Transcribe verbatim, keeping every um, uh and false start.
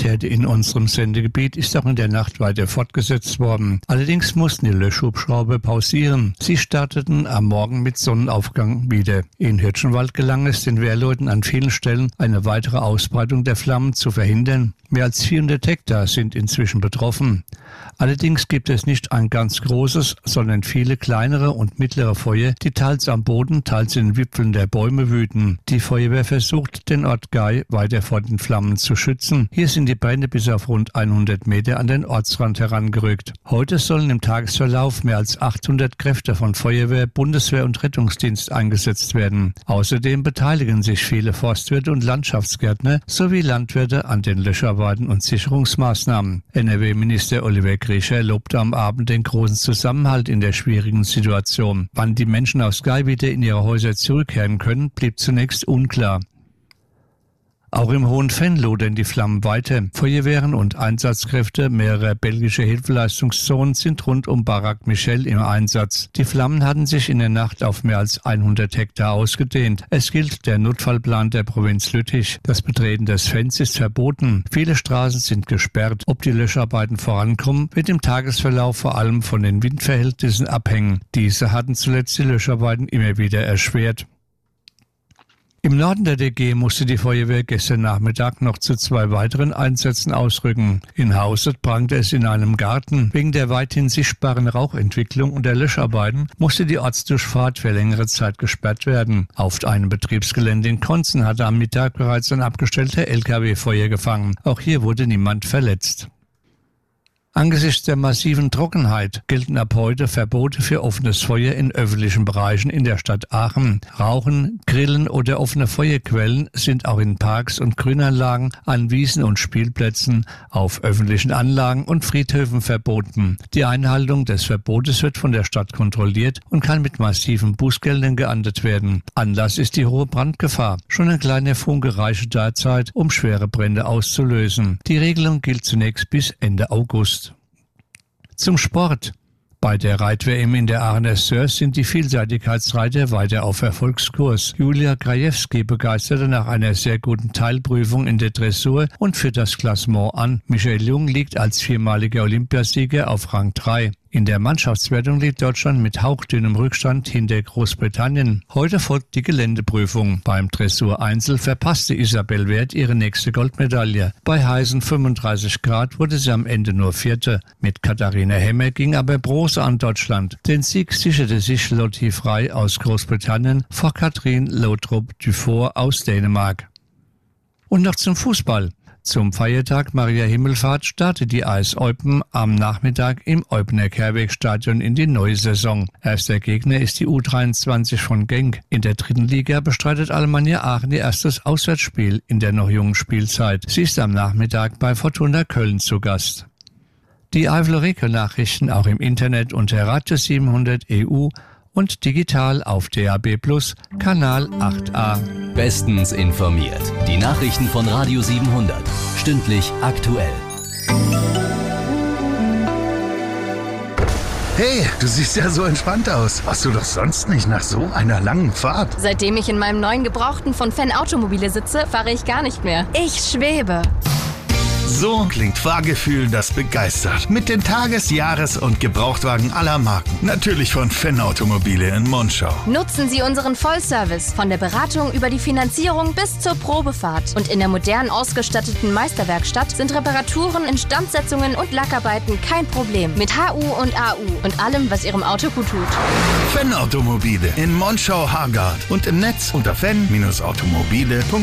Aktivität in unserem Sendegebiet ist auch in der Nacht weiter fortgesetzt worden. Allerdings mussten die Löschhubschrauber pausieren. Sie starteten am Morgen mit Sonnenaufgang wieder. In Hirschenwald gelang es den Wehrleuten an vielen Stellen, eine weitere Ausbreitung der Flammen zu verhindern. Mehr als vierhundert Hektar sind inzwischen betroffen. Allerdings gibt es nicht ein ganz großes, sondern viele kleinere und mittlere Feuer, die teils am Boden, teils in den Wipfeln der Bäume wüten. Die Feuerwehr versucht, den Ort Gay weiter vor den Flammen zu schützen. Hier sind die Brände bis auf rund hundert Meter an den Ortsrand herangerückt. Heute sollen im Tagesverlauf mehr als achthundert Kräfte von Feuerwehr, Bundeswehr und Rettungsdienst eingesetzt werden. Außerdem beteiligen sich viele Forstwirte und Landschaftsgärtner sowie Landwirte an den Löscharbeiten und Sicherungsmaßnahmen. N R W-Minister Oliver Grischer lobte am Abend den großen Zusammenhalt in der schwierigen Situation. Wann die Menschen aus Gay wieder in ihre Häuser zurückkehren können, blieb zunächst unklar. Auch im Hohen Venn lodern die Flammen weiter. Feuerwehren und Einsatzkräfte mehrerer belgischer Hilfeleistungszonen sind rund um Barak Michel im Einsatz. Die Flammen hatten sich in der Nacht auf mehr als hundert Hektar ausgedehnt. Es gilt der Notfallplan der Provinz Lüttich. Das Betreten des Venns ist verboten. Viele Straßen sind gesperrt. Ob die Löscharbeiten vorankommen, wird im Tagesverlauf vor allem von den Windverhältnissen abhängen. Diese hatten zuletzt die Löscharbeiten immer wieder erschwert. Im Norden der D G musste die Feuerwehr gestern Nachmittag noch zu zwei weiteren Einsätzen ausrücken. In Hauset brannte es in einem Garten. Wegen der weithin sichtbaren Rauchentwicklung und der Löscharbeiten musste die Ortsdurchfahrt für längere Zeit gesperrt werden. Auf einem Betriebsgelände in Konzen hatte am Mittag bereits ein abgestellter L K W Feuer gefangen. Auch hier wurde niemand verletzt. Angesichts der massiven Trockenheit gelten ab heute Verbote für offenes Feuer in öffentlichen Bereichen in der Stadt Aachen. Rauchen, Grillen oder offene Feuerquellen sind auch in Parks und Grünanlagen, an Wiesen und Spielplätzen, auf öffentlichen Anlagen und Friedhöfen verboten. Die Einhaltung des Verbotes wird von der Stadt kontrolliert und kann mit massiven Bußgeldern geahndet werden. Anlass ist die hohe Brandgefahr. Schon ein kleiner Funke reiche derzeit, um schwere Brände auszulösen. Die Regelung gilt zunächst bis Ende August. Zum Sport. Bei der Reit-W M in der Aachener Sörs sind die Vielseitigkeitsreiter weiter auf Erfolgskurs. Julia Krajewski begeisterte nach einer sehr guten Teilprüfung in der Dressur und führt das Klassement an. Michael Jung liegt als viermaliger Olympiasieger auf Rang drei. In der Mannschaftswertung liegt Deutschland mit hauchdünnem Rückstand hinter Großbritannien. Heute folgt die Geländeprüfung. Beim Dressur-Einzel verpasste Isabel Wert ihre nächste Goldmedaille. Bei heißen fünfunddreißig Grad wurde sie am Ende nur Vierte. Mit Katharina Hemmer ging aber Bronze an Deutschland. Den Sieg sicherte sich Lottie Frey aus Großbritannien vor Katrin Lautrup-Dufour aus Dänemark. Und noch zum Fußball. Zum Feiertag Maria Himmelfahrt startet die A S Eupen am Nachmittag im Eupener Kehrwegstadion in die neue Saison. Erster Gegner ist die U dreiundzwanzig von Genk. In der dritten Liga bestreitet Alemannia Aachen ihr erstes Auswärtsspiel in der noch jungen Spielzeit. Sie ist am Nachmittag bei Fortuna Köln zu Gast. Die Eifel-Region-Nachrichten auch im Internet unter Radio siebenhundert E U und digital auf D A B Plus, Kanal acht a. Bestens informiert. Die Nachrichten von Radio siebenhundert. Stündlich aktuell. Hey, du siehst ja so entspannt aus. Warst du doch sonst nicht nach so einer langen Fahrt? Seitdem ich in meinem neuen Gebrauchten von Fenn Automobile sitze, fahre ich gar nicht mehr. Ich schwebe. So klingt Fahrgefühl, das begeistert. Mit den Tages-, Jahres- und Gebrauchtwagen aller Marken. Natürlich von Fenn Automobile in Monschau. Nutzen Sie unseren Vollservice. Von der Beratung über die Finanzierung bis zur Probefahrt. Und in der modern ausgestatteten Meisterwerkstatt sind Reparaturen, Instandsetzungen und Lackarbeiten kein Problem. Mit H U und A U und allem, was Ihrem Auto gut tut. Fenn Automobile in Monschau-Hargard und im Netz unter fenn Bindestrich automobile punkt